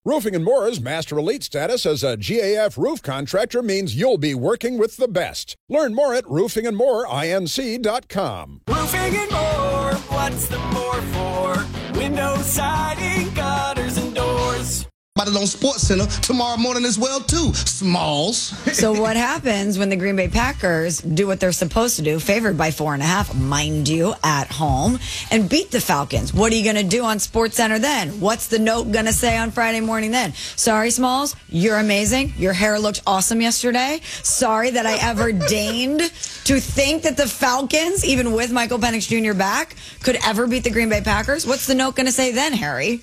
Roofing & More's Master Elite status as a GAF roof contractor means you'll be working with the best. Learn more at roofingandmoreinc.com. Roofing and More, what's the more for? Windows, siding, gutters, and doors. About it on SportsCenter tomorrow morning as well, too. Smalls. So what happens when the Green Bay Packers do what they're supposed to do, favored by 4.5, mind you, at home, and beat the Falcons? What are you going to do on SportsCenter then? What's the note going to say on Friday morning then? Sorry, Smalls, you're amazing. Your hair looked awesome yesterday. Sorry that I ever deigned to think that the Falcons, even with Michael Penix Jr. back, could ever beat the Green Bay Packers. What's the note going to say then, Harry?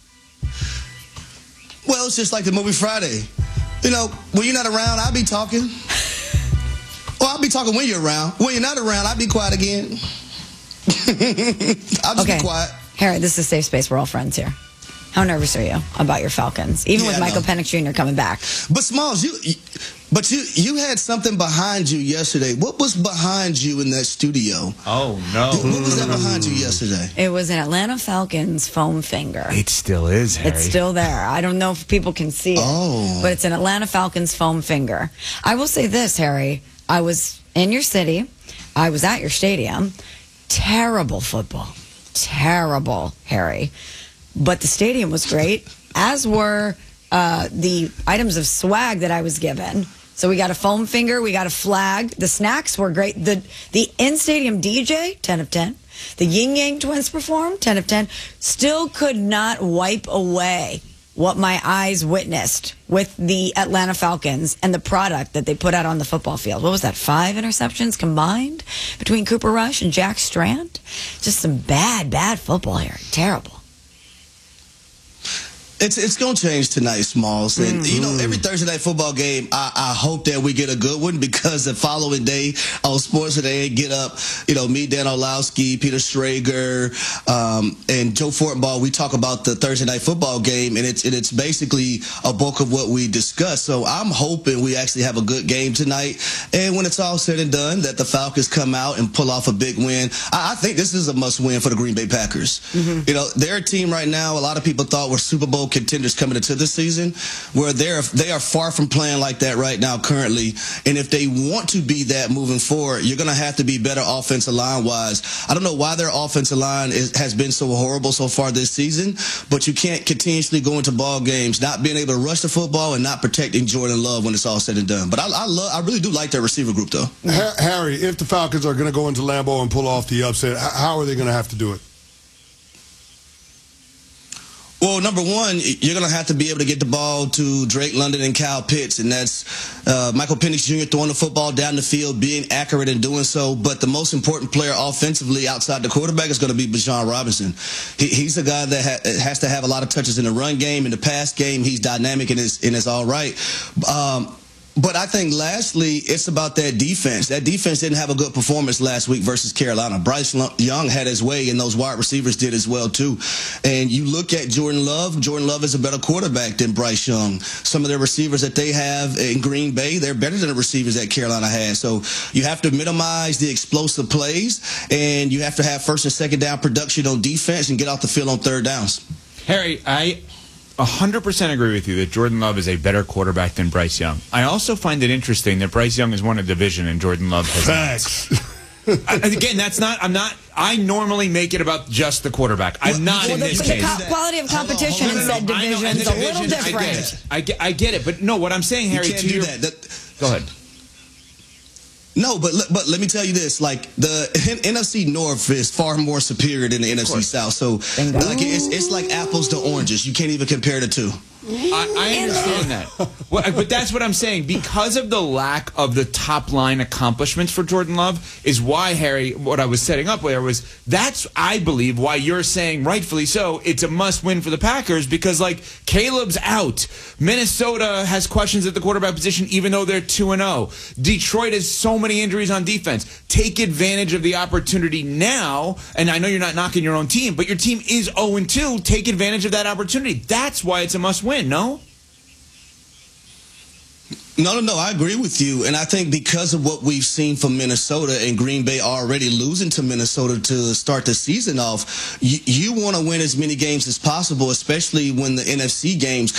Well, it's just like the movie Friday. You know, when you're not around, I'll be talking. Well, I'll be talking when you're around. When you're not around, I'll be quiet again. I'll just be quiet. Harry, this is a safe space. We're all friends here. How nervous are you about your Falcons, even with Michael Penix Jr. coming back? But Smalls, you had something behind you yesterday. What was behind you in that studio? Oh, no. What was that behind you yesterday? It was an Atlanta Falcons foam finger. It still is, Harry. It's still there. I don't know if people can see it, but it's an Atlanta Falcons foam finger. I will say this, Harry. I was in your city. I was at your stadium. Terrible football. Terrible, Harry. But the stadium was great, as were the items of swag that I was given. So we got a foam finger, we got a flag. The snacks were great. The in-stadium DJ, 10 of 10. The Yin Yang Twins performed, 10 of 10. Still could not wipe away what my eyes witnessed with the Atlanta Falcons and the product that they put out on the football field. What was that, 5 interceptions combined between Cooper Rush and Jack Strand? Just some bad football here. Terrible. It's going to change tonight, Smalls. And, you know, every Thursday night football game, I hope that we get a good one, because the following day on Sports Today, get up, you know, me, Dan Orlowski, Peter Schrager, and Joe Fortenbaugh, we talk about the Thursday night football game, and it's basically a bulk of what we discuss. So I'm hoping we actually have a good game tonight. And when it's all said and done, that the Falcons come out and pull off a big win. I think this is a must-win for the Green Bay Packers. You know, they're a team right now, a lot of people thought were Super Bowl contenders coming into this season, where they are far from playing like that right now currently. And if they want to be that moving forward, you're going to have to be better offensive line wise. I don't know why their offensive line has been so horrible so far this season, but you can't continuously go into ball games not being able to rush the football and not protecting Jordan Love when it's all said and done. But I really do like their receiver group, though. Harry, if the Falcons are going to go into Lambeau and pull off the upset, how are they going to have to do it? Well, number one, you're going to have to be able to get the ball to Drake London and Kyle Pitts, and that's Michael Penix Jr. throwing the football down the field, being accurate in doing so. But the most important player offensively outside the quarterback is going to be Bijan Robinson. He's a guy that has to have a lot of touches in the run game. In the pass game, he's dynamic and is all right. But I think, lastly, it's about that defense. That defense didn't have a good performance last week versus Carolina. Bryce Young had his way, and those wide receivers did as well, too. And you look at Jordan Love. Jordan Love is a better quarterback than Bryce Young. Some of the receivers that they have in Green Bay, they're better than the receivers that Carolina has. So you have to minimize the explosive plays, and you have to have first and second down production on defense and get off the field on third downs. Harry, I 100% agree with you that Jordan Love is a better quarterback than Bryce Young. I also find it interesting that Bryce Young has won a division and Jordan Love has not. Again, I normally make it about just the quarterback. I'm not in this case. The quality of competition in said division is a little different. I get it. But no, what I'm saying, Harry, to your... Go ahead. No, but let me tell you this: like the NFC North is far more superior than the NFC South. So like it's like apples to oranges. You can't even compare the two. I understand that. But that's what I'm saying. Because of the lack of the top-line accomplishments for Jordan Love is why, Harry, what I was setting up there was that's, I believe, why you're saying, rightfully so, it's a must-win for the Packers because, like, Caleb's out. Minnesota has questions at the quarterback position even though they're 2-0. Detroit has so many injuries on defense. Take advantage of the opportunity now, and I know you're not knocking your own team, but your team is 0-2. Take advantage of that opportunity. That's why it's a must-win. No? No, I agree with you. And I think because of what we've seen from Minnesota and Green Bay already losing to Minnesota to start the season off, you want to win as many games as possible, especially when the NFC games